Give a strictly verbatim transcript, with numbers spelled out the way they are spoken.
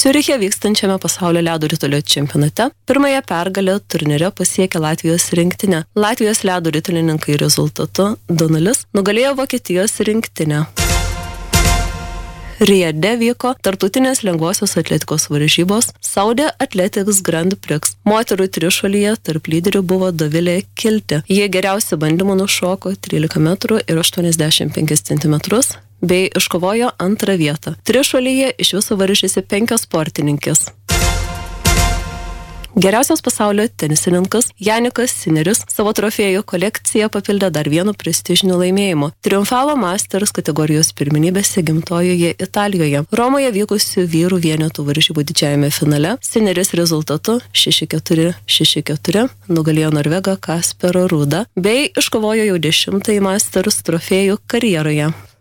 Ciuriche vykstančiame pasaulio ledo ritulio čempionate pirmąją pergalę turnyre pasiekė Latvijos rinktinė. Latvijos ledo ritulininkai rezultatu du nulis nugalėjo Vokietijos rinktinę. Riade vyko tarptautinės lengvosios atletikos varžybos Saudi Athletics Grand Prix. Moterų trišuolyje tarp lyderių buvo Dovilė Kiltė. Jie geriausiu bandymu nušoko trylika metrų ir aštuoniasdešimt penkis centimetrus bei iškovojo antrą vietą. Trišuolyje iš viso varžėsi penkios sportininkės. Geriausias pasaulio tenisininkas Janikas Sineris savo trofėjų kolekciją papildė dar vienu prestižiniu laimėjimu. Triumfavo Masters kategorijos pirmenybėse gimtojoje Italijoje. Romoje vykusių vyrų vienetų varžybų didžiajame finale Sineris rezultatu šeši keturi šeši keturi nugalėjo Norvegą Kasperą Rudą bei iškovojo jau dešimtąjį Masters trofėjų karjeroje.